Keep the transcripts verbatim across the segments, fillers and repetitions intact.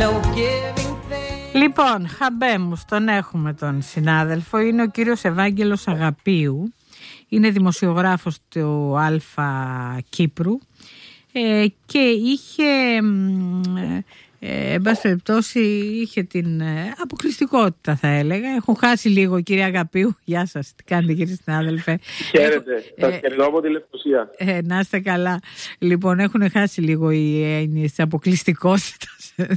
Λοιπόν, Χαμπέμους, τον έχουμε τον συνάδελφο, είναι ο κύριος Ευάγγελος Αγαπίου, είναι δημοσιογράφος του Αλφα Κύπρου ε, και είχε, ε, εν πάση περιπτώσει, είχε την ε, αποκλειστικότητα, θα έλεγα. Έχουν χάσει λίγο, κύριε Αγαπίου. Γεια σας, τι κάνετε, κύριε συνάδελφε? Χαίρετε, σας χαιρετώ από τη Λευκοσία. Ε, να είστε καλά. Λοιπόν, έχουν χάσει λίγο οι έννοιες της αποκλειστικότητας.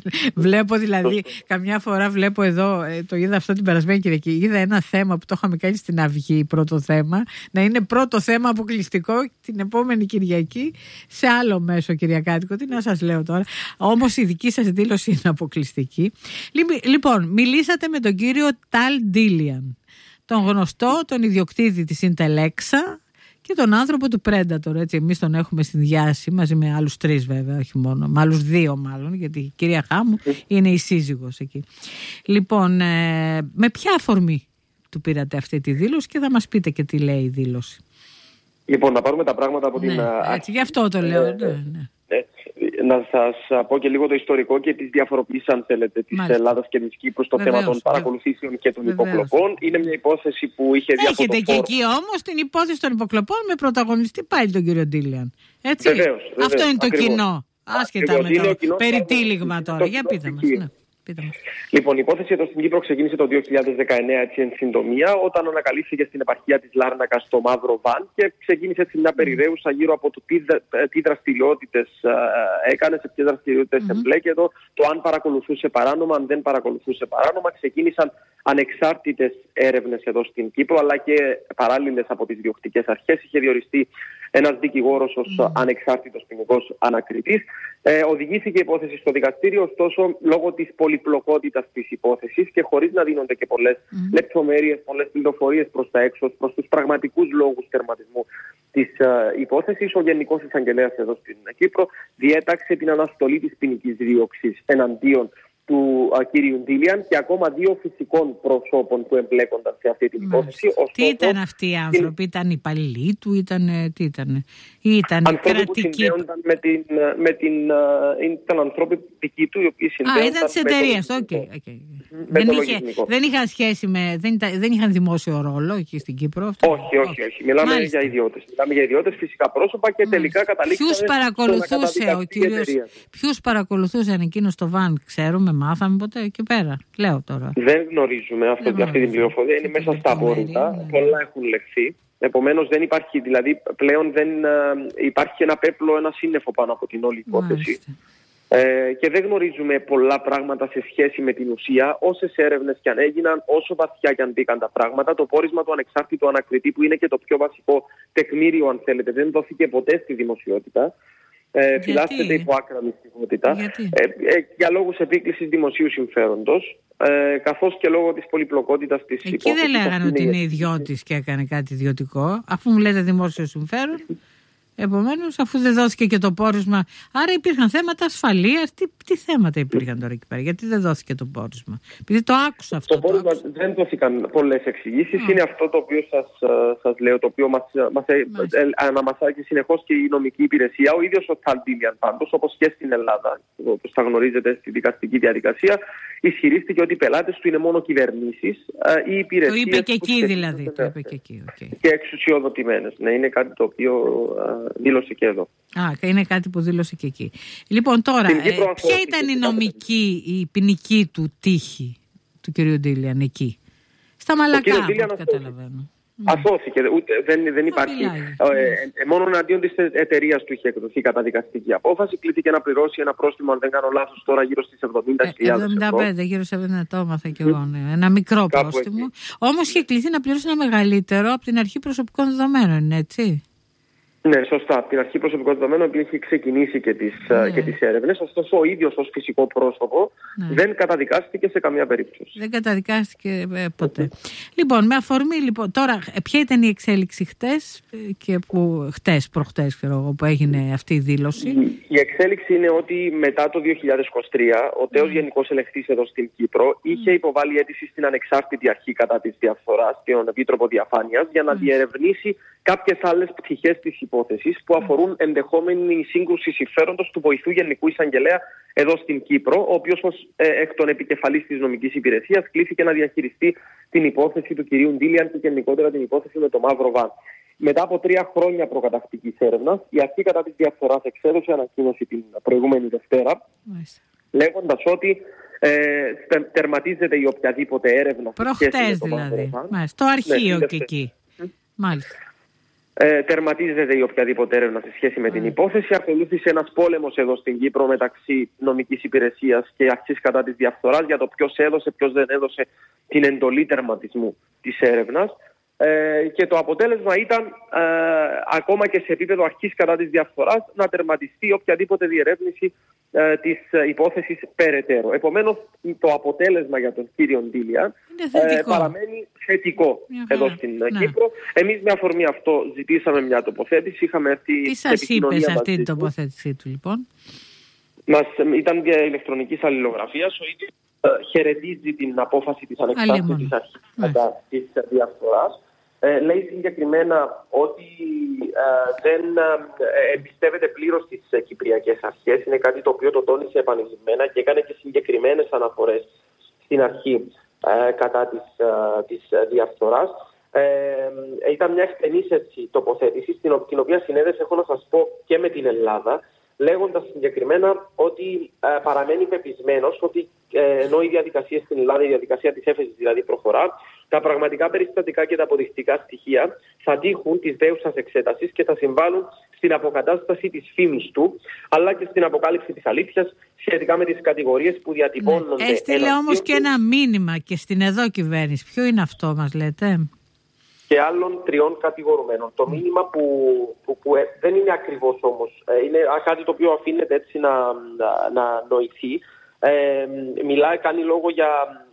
Βλέπω δηλαδή, καμιά φορά βλέπω εδώ, το είδα αυτό την περασμένη Κυριακή, είδα ένα θέμα που το είχαμε κάνει στην Αυγή, πρώτο θέμα, να είναι πρώτο θέμα αποκλειστικό την επόμενη Κυριακή σε άλλο μέσο κυριακάτικο. Τι να σας λέω τώρα. Όμως η δική σας δήλωση είναι αποκλειστική. Λοιπόν, μιλήσατε με τον κύριο Ταλ Ντίλιαν, τον γνωστό, τον ιδιοκτήτη της Ιντελέξα και τον άνθρωπο του Predator, έτσι. Εμείς τον έχουμε συνδυάσει μαζί με άλλους τρεις, βέβαια, όχι μόνο, με άλλους δύο μάλλον, γιατί η κυρία Χάμου είναι η σύζυγος εκεί. Λοιπόν, ε, με ποια αφορμή του πήρατε αυτή τη δήλωση και θα μας πείτε και τι λέει η δήλωση? Λοιπόν, να πάρουμε τα πράγματα από ναι, την... Έτσι, γι' αυτό το λέω. Ε, ναι, ναι. Έτσι. Να σας πω και λίγο το ιστορικό και τις διαφοροποίησεις, αν θέλετε, της Μάλιστα. Ελλάδας και της Κύπρου στο Βεβαίως, θέμα των παρακολουθήσεων και των Βεβαίως. υποκλοπών. Είναι μια υπόθεση που είχε διάφορα. Έχετε και εκεί όμως την υπόθεση των υποκλοπών με πρωταγωνιστή πάλι τον κύριο Ντίλιαν. Έτσι. Βεβαίως, βεβαίως, αυτό είναι το ακριβώς. κοινό. Άσχετα με το περιτύλιγμα τώρα. Για πείτε μας. Ναι. Λοιπόν, η υπόθεση εδώ στην Κύπρο ξεκίνησε το δύο χιλιάδες δεκαεννέα, έτσι εν συντομία, όταν ανακαλύφθηκε στην επαρχία της Λάρνακα στο Μαύρο Βαν και ξεκίνησε έτσι μια περιραίουσα γύρω από το τι, τι δραστηριότητες έκανε, σε ποιες δραστηριότητες mm-hmm. εμπλέκεται, το αν παρακολουθούσε παράνομα, αν δεν παρακολουθούσε παράνομα. Ξεκίνησαν ανεξάρτητες έρευνες εδώ στην Κύπρο, αλλά και παράλληλες από τις διοκτικές αρχές. Είχε διοριστεί ένας δικηγόρος ως mm. ανεξάρτητος ποινικός ανακριτής. Ε, οδηγήθηκε η υπόθεση στο δικαστήριο, ωστόσο, λόγω της πολυπλοκότητας της υπόθεσης και χωρίς να δίνονται και πολλές mm. λεπτομέρειες, πολλές πληροφορίες προς τα έξω, προς τους πραγματικούς λόγους τερματισμού της uh, υπόθεσης, ο Γενικός Εισαγγελέας εδώ στην Κύπρο διέταξε την αναστολή της ποινικής δίωξης εναντίον του uh, κύριου Ντίλιαν και ακόμα δύο φυσικών προσώπων που εμπλέκονταν σε αυτή την υπόθεση. Ωστόσο, τι ήταν αυτοί οι άνθρωποι, είναι... ήταν υπαλληλοί του, ήταν, τι ήταν, ήταν άνθρωποι που συνδέονταν με την, με την uh, ήταν ανθρώποι δικοί του, οι οποίοι συνδέονταν. Α, ήταν της εταιρείας, οκ. Δεν, είχε, δεν είχαν σχέση με, δεν, ήταν, δεν είχαν δημόσιο ρόλο εκεί στην Κύπρο. Αυτό. Όχι, όχι, όχι. Μιλάμε Μάλιστα. για ιδιώτες. Μιλάμε για ιδιώτες, φυσικά πρόσωπα και Μάλιστα. τελικά καταλήξαμε. Ποιους παρακολουθούσε ο κύριος, ποιους παρακολουθούσαν εκείνο στο Βαν, ξέρουμε, μάθαμε ποτέ εκεί πέρα. Λέω τώρα. Δεν γνωρίζουμε αυτό, δεν αυτή την πληροφορία. Είναι μέσα στα απόρριτα. Ναι. Πολλά έχουν λεχθεί. Επομένως δεν υπάρχει, δηλαδή πλέον δεν uh, υπάρχει ένα πέπλο, ένα σύννεφο πάνω από την όλη υπόθεση. Ε, και δεν γνωρίζουμε πολλά πράγματα σε σχέση με την ουσία. Όσες έρευνες κι αν έγιναν, όσο βαθιά κι αν μπήκαν τα πράγματα, το πόρισμα του ανεξάρτητου ανακριτή, που είναι και το πιο βασικό τεκμήριο, αν θέλετε, δεν δόθηκε ποτέ στη δημοσιότητα. Ε, φυλάσσεται υπό άκρα μυστικότητα ε, ε, για λόγους επίκλησης δημοσίου συμφέροντος, ε, καθώς και λόγω της πολυπλοκότητας της Εκεί υπόθεσης. Εκεί δεν λέγανε ότι είναι ιδιώτης και έκανε κάτι ιδιωτικό, αφού μου λέτε δημόσιο συμφέρον. Επομένως, αφού δεν δόθηκε και το πόρισμα, άρα υπήρχαν θέματα ασφαλείας. Τι, τι θέματα υπήρχαν τώρα εκεί πέρα, γιατί δεν δόθηκε το πόρισμα? Επειδή το άκουσα αυτό. Το πόρισμα το δεν δόθηκαν πολλές εξηγήσεις. Mm. Είναι αυτό το οποίο σας, σας λέω, το οποίο μας, μας αναμασάει συνεχώς και η νομική υπηρεσία. Ο ίδιος ο Ταλ Ντίλιαν, πάντως, όπως και στην Ελλάδα, όπως θα γνωρίζετε στη δικαστική διαδικασία, ισχυρίστηκε ότι οι πελάτες του είναι μόνο κυβερνήσεις ή υπηρεσίες. Το είπε και εκεί δηλαδή. Το είπε και εκεί, okay. Και εξουσιοδοτημένες. Ναι, είναι κάτι το οποίο δήλωσε και εδώ. Α, είναι κάτι που δήλωσε και εκεί. Λοιπόν, τώρα, ε, ποια ήταν η νομική, η ποινική του τύχη του κ. Ντίλιαν εκεί? Στα Μαλακά, από ό,τι καταλαβαίνω. Ασώθηκε, ούτε, δεν, δεν υπάρχει. Ε, ε, μόνο εναντίον της εταιρείας του είχε εκδοθεί καταδικαστική απόφαση. Κλήθηκε να πληρώσει ένα πρόστιμο, αν δεν κάνω λάθος, τώρα γύρω στις εβδομήντα χιλιάδες ευρώ. εβδομήντα πέντε, γύρω σε εβδομήντα, το έμαθα κι εγώ. Ναι. Ένα μικρό Κάπου πρόστιμο. Όμως είχε κληθεί να πληρώσει ένα μεγαλύτερο από την αρχή προσωπικών δεδομένων, είναι έτσι? Ναι, σωστά. Από την αρχή προσωπικών δεδομένων, επειδή έχει ξεκινήσει και τις, ναι. και τις έρευνες, ωστόσο ο ίδιος ως φυσικό πρόσωπο ναι. δεν καταδικάστηκε σε καμία περίπτωση. Δεν καταδικάστηκε ε, ποτέ. Mm. Λοιπόν, με αφορμή, λοιπόν, τώρα, ποια ήταν η εξέλιξη χτες και που, χτες, προχτές, ξέρω, που έγινε αυτή η δήλωση? Η, η εξέλιξη είναι ότι μετά το δύο χιλιάδες είκοσι τρία, ο τέος mm. Γενικός Ελεγκτής εδώ στην Κύπρο είχε mm. υποβάλει αίτηση στην ανεξάρτητη αρχή κατά της διαφθοράς και τον Επίτροπο Διαφάνειας για να mm. διερευνήσει κάποιες άλλες πτυχές της υπόθεσης υπόθεσης που αφορούν ενδεχόμενη σύγκρουση συμφέροντος του βοηθού Γενικού Εισαγγελέα εδώ στην Κύπρο, ο οποίος ως ε, εκ των επικεφαλής της νομικής υπηρεσίας κλήθηκε να διαχειριστεί την υπόθεση του κυρίου Ντίλιαν και γενικότερα την υπόθεση με το Μαύρο Βαν. Μετά από τρία χρόνια προκαταρκτικής έρευνας, η αρχή κατά της διαφθοράς εξέδωσε ανακοίνωση την προηγούμενη Δευτέρα, λέγοντας ότι ε, τερματίζεται η οποιαδήποτε έρευνα. Προχτές δηλαδή. Στο αρχείο ναι, και εκεί. Mm. Μάλιστα. Ε, τερματίζεται η οποιαδήποτε έρευνα σε σχέση με mm. την υπόθεση. Ακολούθησε ένας πόλεμος εδώ στην Κύπρο μεταξύ νομικής υπηρεσίας και αρχής κατά της διαφθοράς για το ποιος έδωσε, ποιος δεν έδωσε την εντολή τερματισμού της έρευνας. Ε, και το αποτέλεσμα ήταν ε, ακόμα και σε επίπεδο αρχής κατά της διαφθοράς να τερματιστεί οποιαδήποτε διερεύνηση ε, της ε, υπόθεσης περαιτέρω. Επομένως το αποτέλεσμα για τον κύριο Ντίλιαν ε, παραμένει θετικό εδώ στην ναι. Κύπρο. Εμείς με αφορμή αυτό ζητήσαμε μια τοποθέτηση. Είχαμε έρθει. Τι σας είπε σε αυτή την τοποθέτησή του λοιπόν? Μας, ήταν δια ηλεκτρονικής αλληλογραφίας. Ο ίδιος ε, χαιρετίζει την απόφαση της ανεξάρτητης αρχής κατά της διαφθοράς. Ε, λέει συγκεκριμένα ότι ε, δεν ε, εμπιστεύεται πλήρως τις ε, κυπριακές αρχές. Είναι κάτι το οποίο το τόνισε επανειλημμένα και έκανε και συγκεκριμένες αναφορές στην αρχή ε, κατά της, ε, της διαφθοράς. Ε, ήταν μια εκτενής έτσι, τοποθέτηση, την, την οποία συνέδεσε, έχω να σας πω, και με την Ελλάδα, λέγοντας συγκεκριμένα ότι ε, παραμένει πεπισμένος ότι ε, ενώ η διαδικασία στην Ελλάδα, η διαδικασία της έφεσης δηλαδή προχωρά, τα πραγματικά περιστατικά και τα αποδεικτικά στοιχεία θα τύχουν της δέουσας εξέτασης και θα συμβάλλουν στην αποκατάσταση της φήμης του, αλλά και στην αποκάλυψη της αλήθειας σχετικά με τις κατηγορίες που διατυπώνονται. Ναι, έστειλε όμως και ένα μήνυμα και στην εδώ κυβέρνηση. Ποιο είναι αυτό, μας λέτε? Και άλλων τριών κατηγορουμένων. Το μήνυμα που, που, που ε, δεν είναι ακριβώς όμως, ε, είναι κάτι το οποίο αφήνεται έτσι να, να, να νοηθεί. Ε, μιλάει, κάνει λόγο για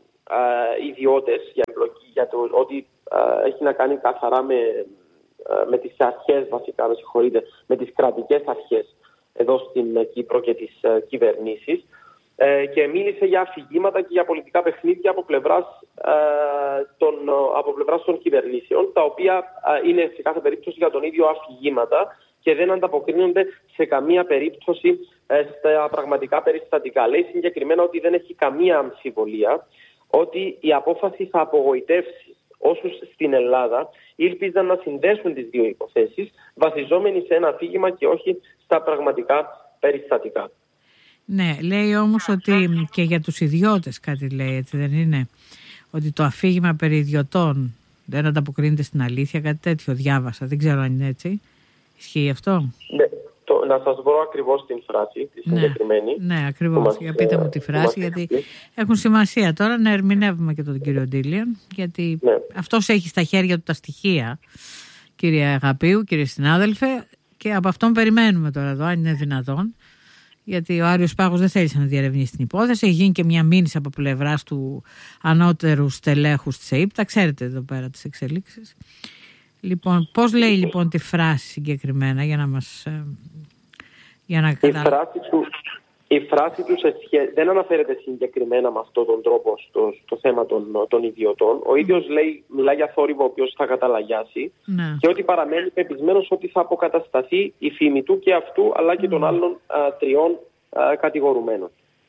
ε, ιδιώτες, για εμπλοκή, για το ότι ε, έχει να κάνει καθαρά με, ε, με τις αρχές βασικά, με συγχωρείτε, με τις κρατικές αρχές εδώ στην Κύπρο και τις ε, κυβερνήσεις. Ε, και μίλησε για αφηγήματα και για πολιτικά παιχνίδια από πλευράς, ε, των, από πλευράς των κυβερνήσεων, τα οποία ε, είναι σε κάθε περίπτωση για τον ίδιο αφηγήματα και δεν ανταποκρίνονται σε καμία περίπτωση ε, στα πραγματικά περιστατικά. Λέει συγκεκριμένα ότι δεν έχει καμία αμφιβολία ότι η απόφαση θα απογοητεύσει όσους στην Ελλάδα ήλπιζαν να συνδέσουν τις δύο υποθέσεις βασιζόμενοι σε ένα αφήγημα και όχι στα πραγματικά περιστατικά. Ναι, λέει όμως ότι και για τους ιδιώτες κάτι λέει, έτσι δεν είναι? Ότι το αφήγημα περί ιδιωτών δεν ανταποκρίνεται στην αλήθεια, κάτι τέτοιο διάβασα, δεν ξέρω αν είναι έτσι. Ισχύει αυτό? Ναι, το, να σας βρω ακριβώς την φράση, τη συγκεκριμένη. Ναι, ναι ακριβώς. Για πείτε μου τη φράση, γιατί έχουν σημασία τώρα να ερμηνεύουμε και τον κύριο Ντίλιαν, γιατί ναι. αυτός έχει στα χέρια του τα στοιχεία, κύριε Αγαπίου, κύριε συνάδελφε, και από αυτόν περιμένουμε τώρα εδώ, αν είναι δυνατόν. Γιατί ο Άριος Πάγος δεν θέλησε να διερευνήσει την υπόθεση. Έχει γίνει και μια μήνυση από πλευράς του ανώτερου στελέχους της ΕΥΠ. Τα ξέρετε εδώ πέρα τις εξελίξεις. Λοιπόν, πώς λέει λοιπόν τη φράση συγκεκριμένα για να μας... Για να η, φράση του, η φράση του σε σχέ... δεν αναφέρεται συγκεκριμένα με αυτόν τον τρόπο στο, στο θέμα των, των ιδιωτών. Ο ίδιος mm. λέει, μιλάει για θόρυβο ο οποίος θα καταλαγιάσει mm. και ότι παραμένει πεπισμένος ότι θα αποκατασταθεί η φήμη του και αυτού αλλά και mm. των άλλων α, τριών α, κατηγορουμένων.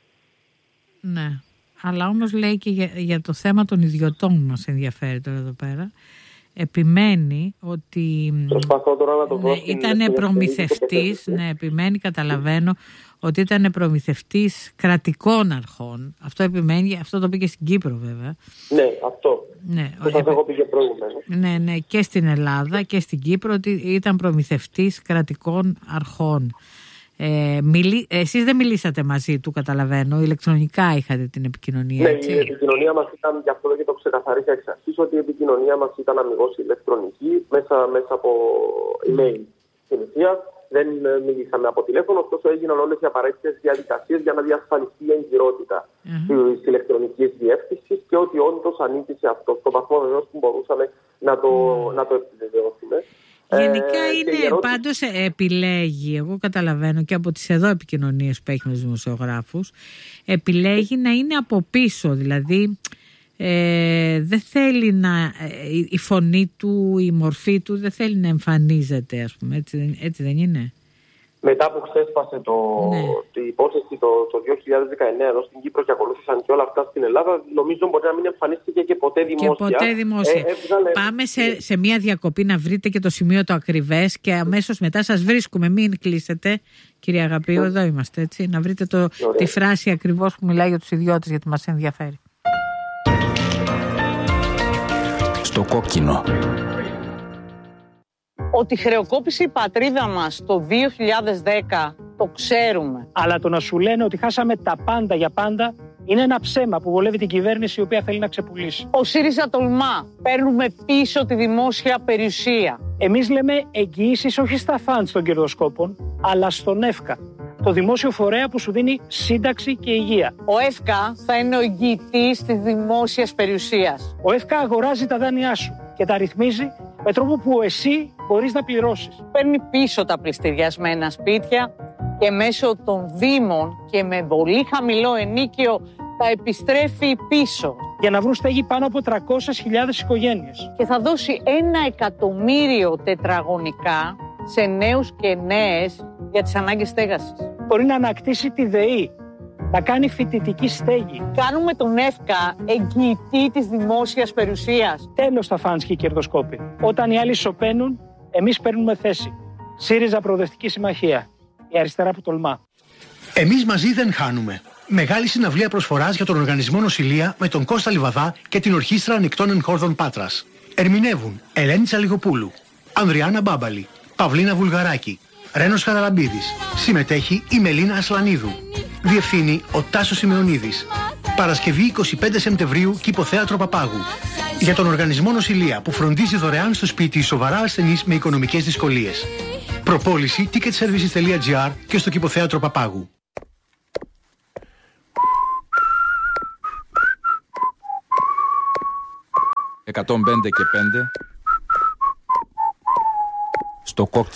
Ναι, αλλά όμως λέει και για, για το θέμα των ιδιωτών μας ενδιαφέρει τώρα εδώ πέρα. Επιμένει ότι τώρα να το ναι, ήταν προμηθευτής, ναι, επιμένει, καταλαβαίνω, ότι ήταν προμηθευτής κρατικών αρχών. Αυτό επιμένει, αυτό το πήγε στην Κύπρο βέβαια. Ναι, αυτό. Ναι, το επι... έχω πει και προηγουμένως. Ναι, ναι, και στην Ελλάδα και στην Κύπρο ότι ήταν προμηθευτής κρατικών αρχών. Ε, μιλή... Εσείς δεν μιλήσατε μαζί του, καταλαβαίνω, ηλεκτρονικά είχατε την επικοινωνία. Ναι, έτσι? Η επικοινωνία μας ήταν, γι' αυτό και το ξεκαθαρίσα εξ αρχής, ότι η επικοινωνία μας ήταν αμιγώς ηλεκτρονική, μέσα, μέσα από email στην ουσία. Δεν μιλήσαμε από τηλέφωνο, ωστόσο έγιναν όλες οι απαραίτητες διαδικασίες για να διασφαλιστεί η εγκυρότητα mm-hmm. της ηλεκτρονικής διεύθυνσης και ότι όντως ανήκει σε αυτό, στο βαθμό βεβαίως που μπορούσαμε να το, mm. να το επιβεβαιώσουμε. Γενικά ε, είναι ερώτηση... πάντως επιλέγει, εγώ καταλαβαίνω και από τις εδώ επικοινωνίες που έχει με τους δημοσιογράφους, επιλέγει να είναι από πίσω, δηλαδή ε, δεν θέλει να, ε, η φωνή του, η μορφή του δεν θέλει να εμφανίζεται, ας πούμε, έτσι, έτσι δεν είναι? Μετά που ξέσπασε το, ναι. την υπόθεση το, το δύο χιλιάδες δεκαεννέα εδώ στην Κύπρο και ακολούθησαν και όλα αυτά στην Ελλάδα, νομίζω μπορεί να μην εμφανίστηκε και ποτέ δημόσια. Και ποτέ δημόσια. Ε, έβγαλε... Πάμε σε, σε μια διακοπή να βρείτε και το σημείο το ακριβές και αμέσως μετά σας βρίσκουμε. Μην κλείσετε, κυρία Αγαπίου, εδώ είμαστε, έτσι. Να βρείτε το, τη φράση ακριβώς που μιλάει για τους ιδιώτες, γιατί μας ενδιαφέρει. Στο κόκκινο. Ότι χρεοκόπησε η πατρίδα μας το δύο χιλιάδες δέκα, το ξέρουμε. Αλλά το να σου λένε ότι χάσαμε τα πάντα για πάντα είναι ένα ψέμα που βολεύει την κυβέρνηση η οποία θέλει να ξεπουλήσει. Ο ΣΥΡΙΖΑ τολμά. Παίρνουμε πίσω τη δημόσια περιουσία. Εμείς λέμε εγγυήσεις όχι στα φαντς των κερδοσκόπων, αλλά στον ΕΦΚΑ. Το δημόσιο φορέα που σου δίνει σύνταξη και υγεία. Ο ΕΦΚΑ θα είναι ο εγγυητής της δημόσιας περιουσίας. Ο ΕΦΚΑ αγοράζει τα δάνειά σου και τα ρυθμίζει με τρόπο που εσύ μπορείς να πληρώσεις. Παίρνει πίσω τα πληστηριασμένα σπίτια και μέσω των δήμων και με πολύ χαμηλό ενίκιο τα επιστρέφει πίσω. Για να βρουν στέγη πάνω από τριακόσιες χιλιάδες οικογένειες. Και θα δώσει ένα εκατομμύριο τετραγωνικά σε νέους και νέες για τις ανάγκες στέγασης. Μπορεί να ανακτήσει τη ΔΕΗ, να κάνει φοιτητική στέγη. Κάνουμε τον ΕΦΚΑ εγγυητή της δημόσιας περιουσίας. Τέλος τα φαντς και οι κερδοσκόποι. Όταν οι άλλοι σωπαίνουν, εμείς παίρνουμε θέση. ΣΥΡΙΖΑ Προοδευτική Συμμαχία. Η αριστερά που τολμά. Εμείς μαζί δεν χάνουμε. Μεγάλη συναυλία προσφοράς για τον Οργανισμό Νοσηλεία με τον Κώστα Λιβαδά και την Ορχήστρα Ανοιχτών Εγχόρδων Πάτρας. Ερμηνεύουν Ελένη Τσαλιγοπούλου, Ανδριάννα Μπάμπαλη, Παυλίνα Βουλγαράκη, Ρένος Χαραλαμπίδης. Συμμετέχει η Μελίνα Ασλανίδου. Διευθύνει ο Τάσος Σημεωνίδης. Παρασκευή εικοστή πέμπτη Σεπτεμβρίου, Κηποθέατρο Παπάγου. Για τον Οργανισμό Νοσηλεία που φροντίζει δωρεάν στο σπίτι σοβαρά ασθενείς με οικονομικές δυσκολίες. Προπόληση ticket services τελεία gr και στο Κηποθέατρο Παπάγου. εκατόν πέντε και πέντε στο κόκκινο.